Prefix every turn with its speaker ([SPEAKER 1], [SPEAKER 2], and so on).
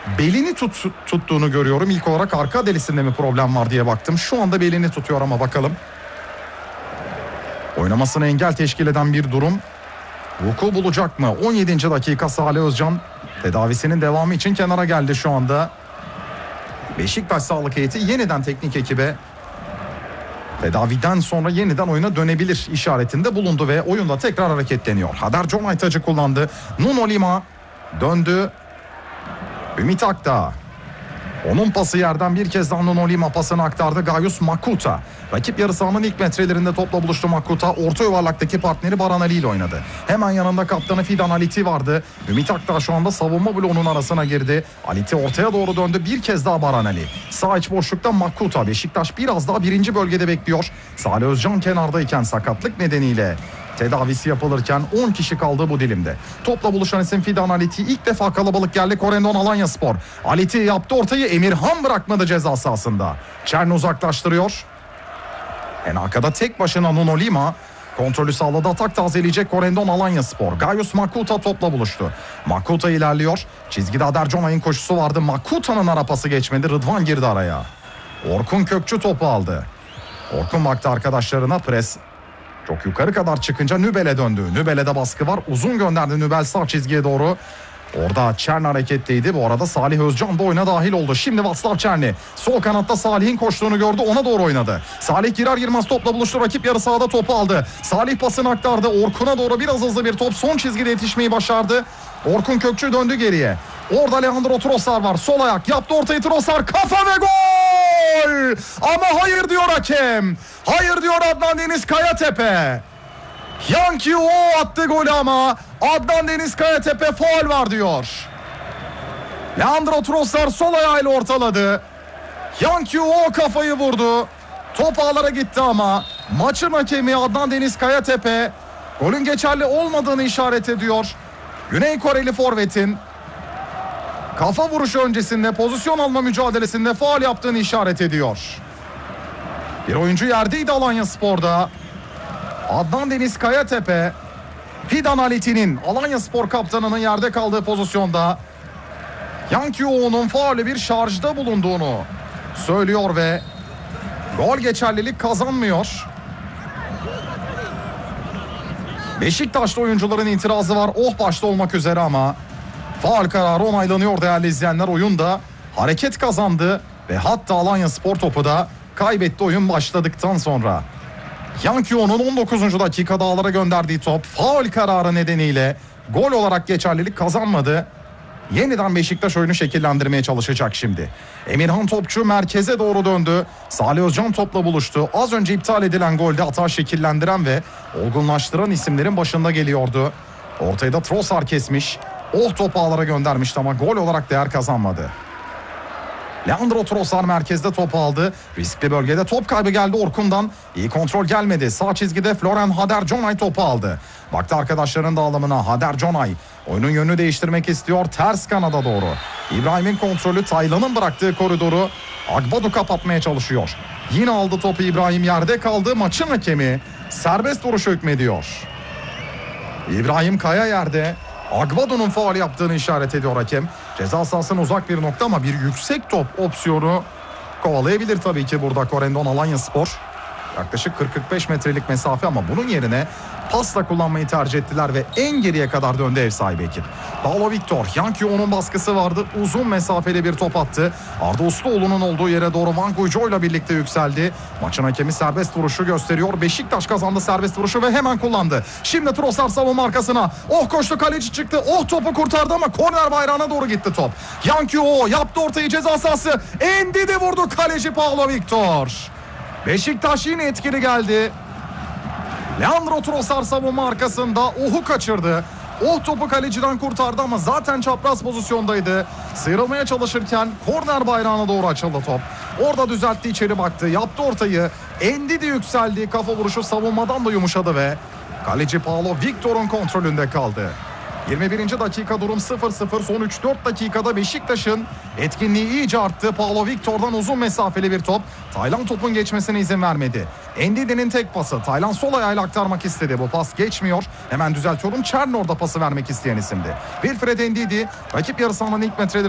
[SPEAKER 1] belini tuttuğunu görüyorum. İlk olarak arka delisinde mi problem var diye baktım. Şu anda belini tutuyor ama bakalım. Oynamasına engel teşkil eden bir durum vuku bulacak mı? 17. dakika Salih Özcan tedavisinin devamı için kenara geldi şu anda. Beşiktaş sağlık heyeti yeniden teknik ekibe tedaviden sonra yeniden oyuna dönebilir işaretinde bulundu ve oyunda tekrar hareketleniyor. Hader Conay tacı kullandı. Nuno Lima döndü. Ümit Akdağ. Onun pası yerden bir kez daha Nuno Lima pasını aktardı. Gayus Makuta. Rakip yarı sahanın ilk metrelerinde topla buluştu Makuta. Orta yuvarlaktaki partneri Baran Ali ile oynadı. Hemen yanında kaptanı Fidan Aliti vardı. Ümit Akdağ şu anda savunma bloğunun arasına girdi. Aliti ortaya doğru döndü. Bir kez daha Baran Ali. Sağ iç boşlukta Makuta. Beşiktaş biraz daha birinci bölgede bekliyor. Salih Özcan kenardayken sakatlık nedeniyle tedavisi yapılırken 10 kişi kaldı bu dilimde. Topla buluşan isim Fidan Aliti. İlk defa kalabalık geldi Korendon Alanyaspor. Aliti yaptı ortayı, Emirhan bırakmadı ceza sahasında. Çern uzaklaştırıyor. En arkada tek başına Nuno Lima. Kontrolü sağladı, atak tazeleyecek Korendon Alanyaspor. Gayus Makuta topla buluştu. Makuta ilerliyor. Çizgide Hader Conay'ın koşusu vardı. Makuta'nın ara pası geçmedi. Rıdvan girdi araya. Orkun Kökçü topu aldı. Orkun baktı arkadaşlarına, pres çok yukarı kadar çıkınca Nübel'e döndü. Nübel'e baskı var. Uzun gönderdi Nübel sağ çizgiye doğru. Orada Çern hareketteydi. Bu arada Salih Özcan da oyuna dahil oldu. Şimdi Václav Černý sol kanatta Salih'in koştuğunu gördü. Ona doğru oynadı. Salih girer girmez topla buluştu. Rakip yarı sahada topu aldı. Salih pasını aktardı. Orkun'a doğru biraz hızlı bir top. Son çizgide yetişmeyi başardı. Orkun Kökçü döndü geriye. Orada Leandro Trossard var. Sol ayak yaptı ortayı Trossard. Kafa ve gol! Ama hayır diyor hakem. Hayır diyor Adnan Deniz Kayatepe. Yankee o attı golü ama Adnan Deniz Kayatepe faul var diyor. Leandro Trossard sol ayağıyla ortaladı. Yankee o kafayı vurdu. Top ağlara gitti ama maçın hakemi Adnan Deniz Kayatepe golün geçerli olmadığını işaret ediyor. Güney Koreli forvetin kafa vuruşu öncesinde pozisyon alma mücadelesinde faul yaptığını işaret ediyor. Bir oyuncu yerdeydi Alanyaspor'da. Adnan Deniz Kayatepe, Fidan Aliti'nin Alanyaspor kaptanının yerde kaldığı pozisyonda Yankee O'nun faulü bir şarjda bulunduğunu söylüyor ve gol geçerlilik kazanmıyor. Beşiktaşlı oyuncuların itirazı var. Başta olmak üzere ama faul kararı onaylanıyor değerli izleyenler. Oyunda hareket kazandı ve hatta Alanyaspor topu da kaybetti oyun başladıktan sonra. Yankee O'nun 19. dakikada ağlara gönderdiği top faul kararı nedeniyle gol olarak geçerlilik kazanmadı. Yeniden Beşiktaş oyunu şekillendirmeye çalışacak şimdi. Emirhan Topçu merkeze doğru döndü. Salih Özcan topla buluştu. Az önce iptal edilen golde hata şekillendiren ve olgunlaştıran isimlerin başında geliyordu. Ortayı da Trossard kesmiş. Topu ağlara göndermişti ama gol olarak değer kazanmadı. Leandro Trossard merkezde topu aldı. Riskli bölgede top kaybı geldi Orkun'dan. İyi kontrol gelmedi. Sağ çizgide Florian Hader Conay topu aldı. Baktı arkadaşlarının dağılımına. Hader Conay oyunun yönünü değiştirmek istiyor. Ters kanada doğru. İbrahim'in kontrolü, Taylan'ın bıraktığı koridoru Agbadu kapatmaya çalışıyor. Yine aldı topu İbrahim, yerde kaldı. Maçın hakemi serbest vuruş hükmediyor. İbrahim Kaya yerde. Agbadu'nun faul yaptığını işaret ediyor hakem. Ceza sahasına uzak bir nokta ama bir yüksek top opsiyonu kovalayabilir tabii ki burada Korendon Alanyaspor. Yaklaşık 40-45 metrelik mesafe ama bunun yerine pasla kullanmayı tercih ettiler ve en geriye kadar döndü ev sahibi ekip. Paulo Victor, Yankee O'nun baskısı vardı. Uzun mesafeli bir top attı. Arda Usluoğlu'nun olduğu yere doğru Van Guijo ile birlikte yükseldi. Maçın hakemi serbest vuruşu gösteriyor. Beşiktaş kazandı serbest vuruşu ve hemen kullandı. Şimdi Trossard savunma arkasına. Koştu, kaleci çıktı. Topu kurtardı ama korner bayrağına doğru gitti top. Yankee O yaptı ortayı, ceza sahası. Endidi vurdu kaleci Paulo Victor. Beşiktaş yine etkili geldi. Leandro Trossard savunma arkasında kaçırdı. Topu kaleciden kurtardı ama zaten çapraz pozisyondaydı. Sıyrılmaya çalışırken korner bayrağına doğru açıldı top. Orada düzeltti, içeri baktı. Yaptı ortayı. Endidi yükseldi. Kafa vuruşu savunmadan da yumuşadı ve kaleci Paulo Victor'un kontrolünde kaldı. 21. dakika durum 0-0. Son 3-4 dakikada Beşiktaş'ın etkinliği iyice arttı. Paulo Victor'dan uzun mesafeli bir top. Taylan topun geçmesine izin vermedi. Endidi'nin tek pası. Taylan sol ayağıyla aktarmak istedi. Bu pas geçmiyor. Hemen düzeltiyorum. Çern orada pası vermek isteyen isimdi. Wilfred Endidi rakip yarı sahanın ilk metreleri